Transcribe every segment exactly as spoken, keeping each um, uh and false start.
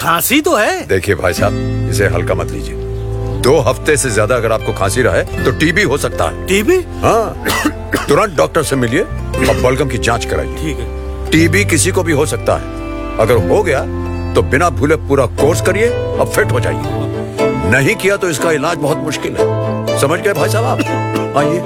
खांसी तो है। देखिए भाई साहब, इसे हल्का मत लीजिए। दो हफ्ते से ज्यादा अगर आपको खांसी रहा है तो टीबी हो सकता है। टीबी? हाँ, तुरंत डॉक्टर से मिलिए और बलगम की जांच कराइए। ठीक है। टीबी किसी को भी हो सकता है। अगर हो गया तो बिना भूले पूरा कोर्स करिए और फिट हो जाइए। नहीं किया तो इसका इलाज बहुत मुश्किल है। समझ गए भाई साहब आप? आइए।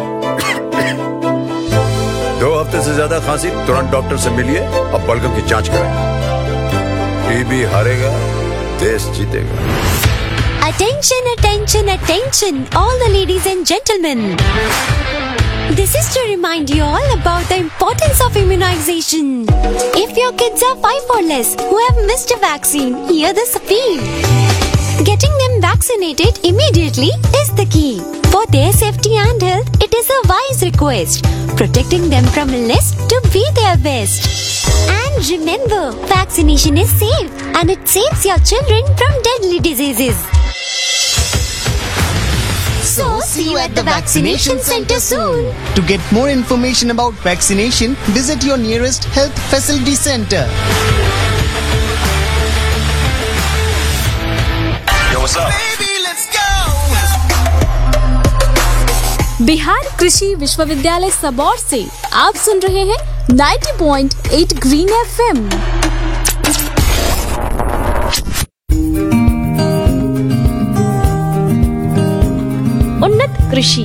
दो हफ्ते से ज्यादा खांसी, तुरंत डॉक्टर से मिलिए और बलगम की जांच कराइए। टीबी हारेगा, देश जीतेगा। Attention, attention, attention, all the ladies and gentlemen. This is to remind you all about the importance of immunization. If your kids are five or less who have missed a vaccine, hear this appeal. Getting them vaccinated immediately is the key. For their safety and health, it is a wise request. Protecting them from illness to be their best. And remember, vaccination is safe and it saves your children from deadly diseases. So, see you at the vaccination center soon. To get more information about vaccination, visit your nearest health facility center. Yo, what's up? Baby, let's go! Bihar कृषि विश्वविद्यालय सबौर से आप सुन रहे हैं नब्बे point आठ green FM. उन्नत कृषि।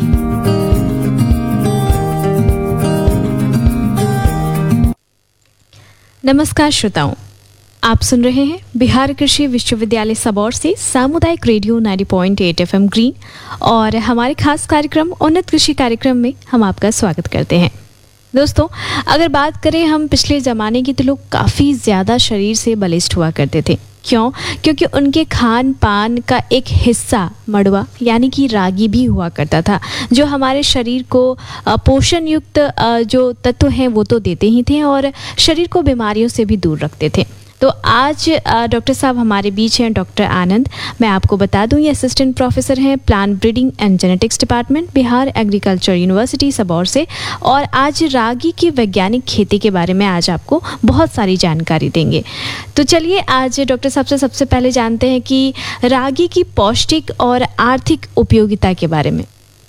नमस्कार श्रोताओं, आप सुन रहे हैं बिहार कृषि विश्वविद्यालय सबौर से सामुदायिक रेडियो नब्बे पॉइंट आठ एफएम ग्रीन और हमारे खास कार्यक्रम उन्नत कृषि कार्यक्रम में हम आपका स्वागत करते हैं। दोस्तों, अगर बात करें हम पिछले ज़माने की तो लोग काफ़ी ज़्यादा शरीर से बलिष्ठ हुआ करते थे। क्यों? क्योंकि उनके खान पान का एक हिस्सा मड़वा यानी कि रागी भी हुआ करता था, जो हमारे शरीर को पोषण युक्त जो तत्व हैं वो तो देते ही थे और शरीर को बीमारियों से भी दूर रखते थे। तो आज डॉक्टर साहब हमारे बीच हैं, डॉक्टर आनंद। मैं आपको बता दूं, ये असिस्टेंट प्रोफेसर हैं plant breeding and genetics department, Bihar agriculture university Sabour से, और आज रागी की वैज्ञानिक खेती के बारे में आज आपको बहुत सारी जानकारी देंगे। तो चलिए आज डॉक्टर साहब से सबसे पहले जानते हैं कि रागी की पौष्टिक और आर्थिक उपयोगिता के बारे में।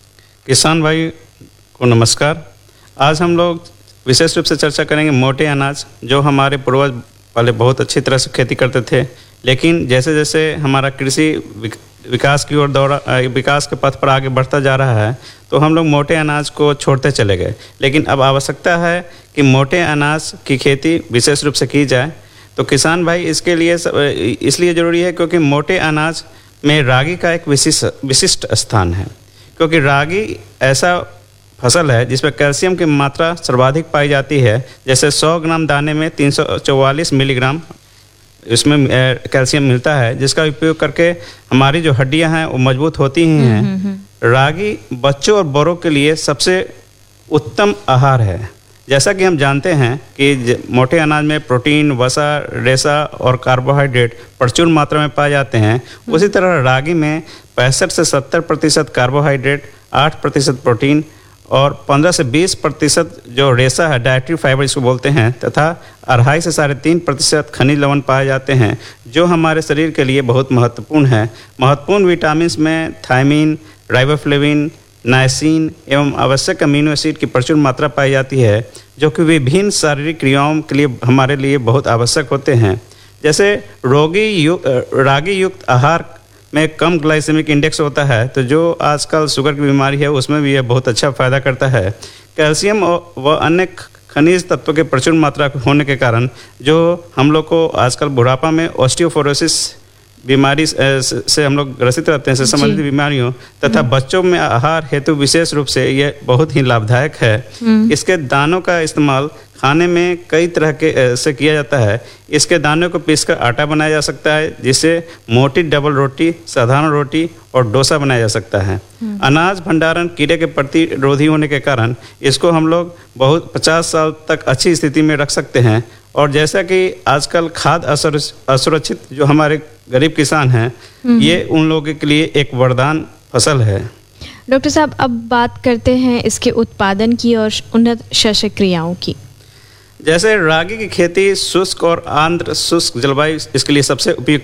किसान भाई को नमस्कार। आज हम लोग विशेष रूप से चर्चा करेंगे मोटे अनाज, जो हमारे पूर्वज पहले बहुत अच्छी तरह से खेती करते थे, लेकिन जैसे जैसे हमारा कृषि विकास की ओर दौड़ा विकास के पथ पर आगे बढ़ता जा रहा है तो हम लोग मोटे अनाज को छोड़ते चले गए। लेकिन अब आवश्यकता है कि मोटे अनाज की खेती विशेष रूप से की जाए। तो किसान भाई इसके लिए इसलिए ज़रूरी है क्योंकि मोटे अनाज में रागी का एक विशिष्ट विशिष्ट स्थान है, क्योंकि रागी ऐसा फसल है जिसमें कैल्शियम की मात्रा सर्वाधिक पाई जाती है। जैसे सौ ग्राम दाने में तीन सौ चौवालीस मिलीग्राम इसमें कैल्शियम मिलता है, जिसका उपयोग करके हमारी जो हड्डियां हैं वो मजबूत होती ही हैं। रागी बच्चों और बड़ों के लिए सबसे उत्तम आहार है। जैसा कि हम जानते हैं कि मोटे अनाज में प्रोटीन, वसा, रेशा और कार्बोहाइड्रेट प्रचुर मात्रा में पाए जाते हैं, उसी तरह रागी में पैंसठ से सत्तर प्रतिशत कार्बोहाइड्रेट, आठ प्रतिशत प्रोटीन और पंद्रह से बीस प्रतिशत जो रेशा है, डाइटरी फाइबर इसको बोलते हैं, तथा अढ़ाई से साढ़े तीन प्रतिशत खनिज लवण पाए जाते हैं, जो हमारे शरीर के लिए बहुत महत्वपूर्ण है। महत्वपूर्ण विटामिन में थायमीन, राइबोफ्लेविन, नाइसिन एवं आवश्यक अमीनो एसिड की प्रचुर मात्रा पाई जाती है, जो कि विभिन्न शारीरिक क्रियाओं के लिए हमारे लिए बहुत आवश्यक होते हैं। जैसे रोगी यु, रागी युक्त आहार में कम ग्लाइसेमिक इंडेक्स होता है, तो जो आजकल शुगर की बीमारी है उसमें भी यह बहुत अच्छा फ़ायदा करता है। कैल्शियम व अन्य खनिज तत्वों के प्रचुर मात्रा होने के कारण जो हम लोग को आजकल बुढ़ापा में ऑस्टियोपोरोसिस बीमारी से हम लोग ग्रसित रहते हैं, से संबंधित बीमारियों तथा बच्चों में आहार हेतु विशेष रूप से यह बहुत ही लाभदायक है। इसके दानों का इस्तेमाल खाने में कई तरह के से किया जाता है। इसके दानों को पीसकर आटा बनाया जा सकता है, जिससे मोटी डबल रोटी, साधारण रोटी और डोसा बनाया जा सकता है। अनाज भंडारण कीड़े के प्रतिरोधी होने के कारण इसको हम लोग बहुत पचास साल तक अच्छी स्थिति में रख सकते हैं। और जैसा कि आजकल खाद्य असुरक्षित जो हमारे गरीब किसान हैं, ये उन लोगों के लिए एक वरदान फसल है। डॉक्टर साहब, अब बात करते हैं इसके उत्पादन की और उन्नत शस्य क्रियाओं की। जैसे रागी की खेती शुष्क और आर्द्र शुष्क जलवायु इसके लिए सबसे उपयुक्त